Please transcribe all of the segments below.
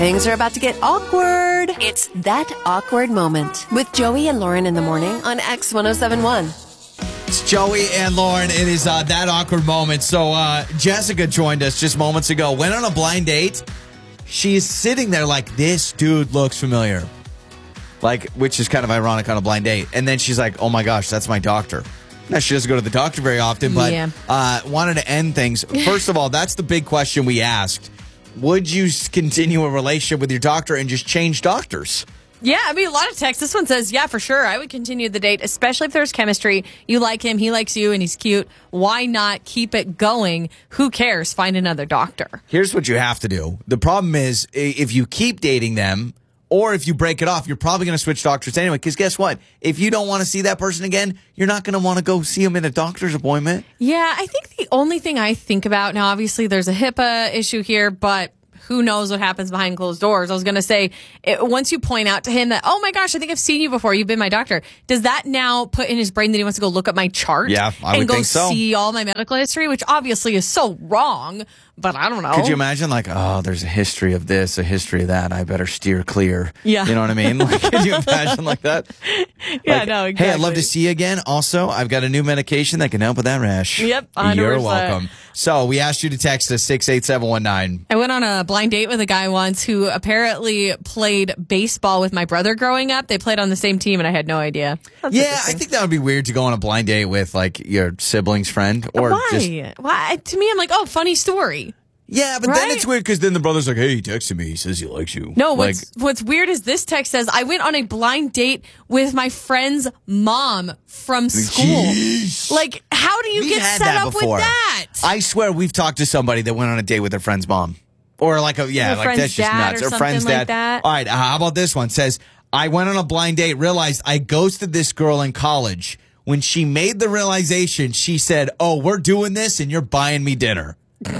Things are about to get awkward. It's That Awkward Moment with Joey and Lauren in the morning on X1071. It's Joey and Lauren. It is That Awkward Moment. So Jessica joined us just moments ago. Went on a blind date. She's sitting there like, this dude looks familiar. Like, which is kind of ironic on a blind date. And then she's like, oh my gosh, that's my doctor. Now, she doesn't go to the doctor very often, but wanted to end things. First of all, that's the big question we asked. Would you continue a relationship with your doctor and just change doctors? Yeah, I mean, a lot of texts. This one says, yeah, for sure. I would continue the date, especially if there's chemistry. You like him, he likes you, and he's cute. Why not keep it going? Who cares? Find another doctor. Here's what you have to do. The problem is, if you keep dating them, or if you break it off, you're probably going to switch doctors anyway. Because guess what? If you don't want to see that person again, you're not going to want to go see him in a doctor's appointment. Yeah, I think the only thing I think about now, obviously there's a HIPAA issue here, but who knows what happens behind closed doors. I was going to say, once you point out to him that, oh my gosh, I think I've seen you before. You've been my doctor. Does that now put in his brain that he wants to go look at my chart? Yeah, I would think so. And go see all my medical history, which obviously is so wrong, but I don't know. Could you imagine like, oh, there's a history of this, a history of that. I better steer clear. Yeah. You know what I mean? Like, could you imagine like that? Yeah, like, no, exactly. Hey, I'd love to see you again. Also, I've got a new medication that can help with that rash. Yep, 100%. You're welcome. So we asked you to text us 68719. I went on a blind date with a guy once who apparently played baseball with my brother growing up. They played on the same team, and I had no idea. That's I think that would be weird to go on a blind date with like your sibling's friend. Or Why? Why? To me, I'm like, oh, funny story. Yeah, but then it's weird because then the brother's like, hey, he texted me. He says he likes you. No, what's weird is this text says, I went on a blind date with my friend's mom from school. Jeez. Like, how do you get set up with that? I swear we've talked to somebody that went on a date with their friend's mom. Or like, like that's just nuts. Or friend's dad. Like that. All right, how about this one? It says, I went on a blind date, realized I ghosted this girl in college. When she made the realization, she said, oh, we're doing this and you're buying me dinner.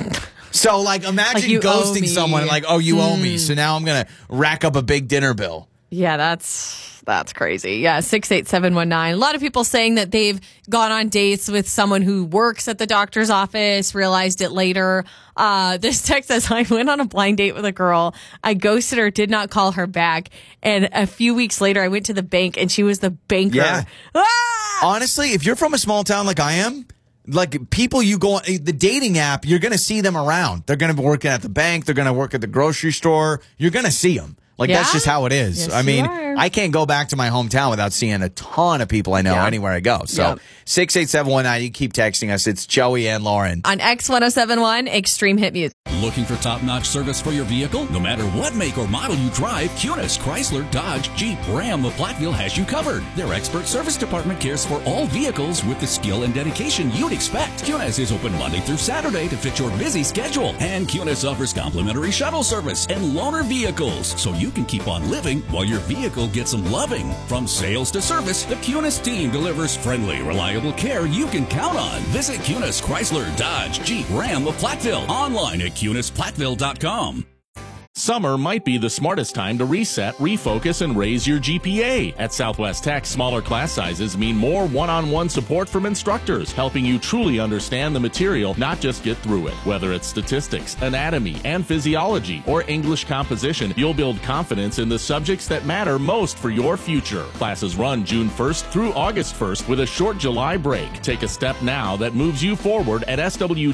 So, like, imagine ghosting someone like, oh, you owe me. So now I'm going to rack up a big dinner bill. Yeah, that's crazy. Yeah, 68719. A lot of people saying that they've gone on dates with someone who works at the doctor's office, realized it later. This text says, I went on a blind date with a girl. I ghosted her, did not call her back. And a few weeks later, I went to the bank and she was the banker. Yeah. Honestly, if you're from a small town like I am, like people you go on the dating app, you're going to see them around. They're going to be working at the bank. They're going to work at the grocery store. You're going to see them. Like, that's just how it is. Yes, I mean, I can't go back to my hometown without seeing a ton of people I know anywhere I go. So 68719, you keep texting us. It's Joey and Lauren. On X1071, Extreme Hit Music. Looking for top-notch service for your vehicle? No matter what make or model you drive, Cunis, Chrysler, Dodge, Jeep, Ram, of Platteville has you covered. Their expert service department cares for all vehicles with the skill and dedication you'd expect. Cunis is open Monday through Saturday to fit your busy schedule. And Cunis offers complimentary shuttle service and loaner vehicles, so you can keep on living while your vehicle gets some loving. From sales to service, the Cunis team delivers friendly, reliable care you can count on. Visit Cunis, Chrysler, Dodge, Jeep, Ram of Platteville online at CunisPlatteville.com. Summer might be the smartest time to reset, refocus, and raise your GPA. At Southwest Tech, smaller class sizes mean more one-on-one support from instructors, helping you truly understand the material, not just get through it. Whether it's statistics, anatomy, and physiology, or English composition, you'll build confidence in the subjects that matter most for your future. Classes run June 1st through August 1st with a short July break. Take a step now that moves you forward at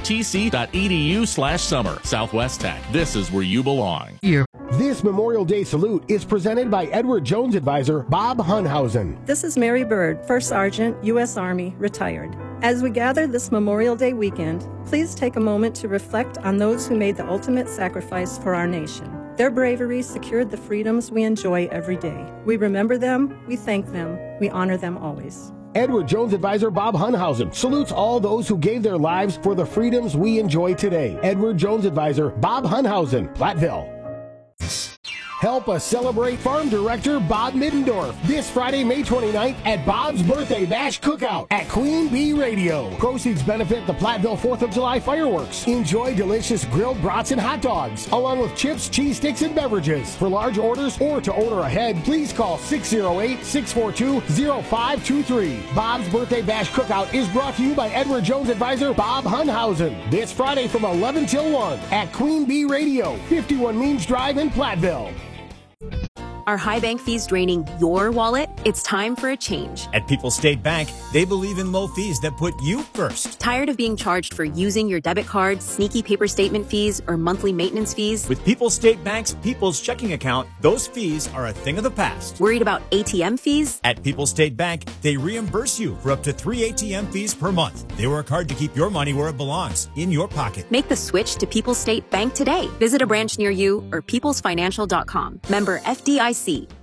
swtc.edu/summer. Southwest Tech, this is where you belong. This Memorial Day salute is presented by Edward Jones advisor Bob Hunhausen. This is Mary Bird, First Sergeant, U.S. Army, retired. As we gather this Memorial Day weekend, please take a moment to reflect on those who made the ultimate sacrifice for our nation. Their bravery secured the freedoms we enjoy every day. We remember them, we thank them, we honor them always. Edward Jones advisor Bob Hunhausen salutes all those who gave their lives for the freedoms we enjoy today. Edward Jones advisor Bob Hunhausen, Platteville. Help us celebrate Farm Director Bob Middendorf this Friday, May 29th at Bob's Birthday Bash Cookout at Queen Bee Radio. Proceeds benefit the Platteville 4th of July fireworks. Enjoy delicious grilled brats and hot dogs, along with chips, cheese sticks, and beverages. For large orders or to order ahead, please call 608-642-0523. Bob's Birthday Bash Cookout is brought to you by Edward Jones advisor Bob Hunhausen. This Friday from 11 till 1 at Queen Bee Radio, 51 Means Drive in Platteville. Are high bank fees draining your wallet? It's time for a change. At People's State Bank, they believe in low fees that put you first. Tired of being charged for using your debit card, sneaky paper statement fees, or monthly maintenance fees? With People's State Bank's People's Checking Account, those fees are a thing of the past. Worried about ATM fees? At People's State Bank, they reimburse you for up to 3 ATM fees per month. They work hard to keep your money where it belongs, in your pocket. Make the switch to People's State Bank today. Visit a branch near you or peoplesfinancial.com. Member FDIC.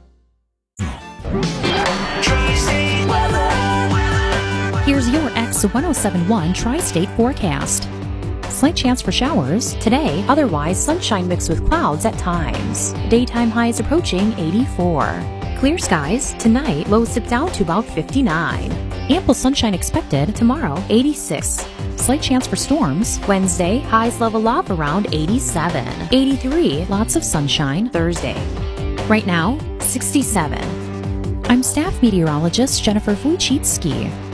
Here's your X1071 Tri-State forecast. Slight chance for showers today, otherwise sunshine mixed with clouds at times. Daytime highs approaching 84. Clear skies tonight, lows dip down to about 59. Ample sunshine expected tomorrow, 86. Slight chance for storms Wednesday, highs level off around 87. 83, lots of sunshine Thursday. Right now, 67. I'm staff meteorologist Jennifer Wojcicki.